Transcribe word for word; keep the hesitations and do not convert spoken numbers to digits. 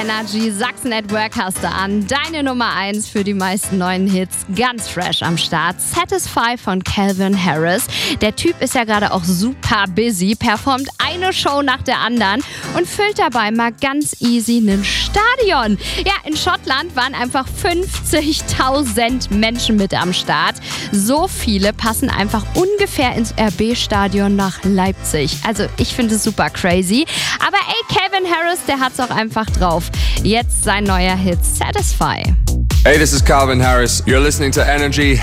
Energy Sachsen at Work hast du an. Deine Nummer eins für die meisten neuen Hits. Ganz fresh am Start. Satisfy von Calvin Harris. Der Typ ist ja gerade auch super busy, performt eine Show nach der anderen und füllt dabei mal ganz easy ein Stadion. Ja, in Schottland waren einfach fünfzigtausend Menschen mit am Start. So viele passen einfach ungefähr ins R B-Stadion nach Leipzig. Also ich finde es super crazy. Aber ey, Calvin Harris, der hat's auch einfach drauf. Jetzt sein neuer Hit Satisfy. Hey, this is Calvin Harris. You're listening to Energy.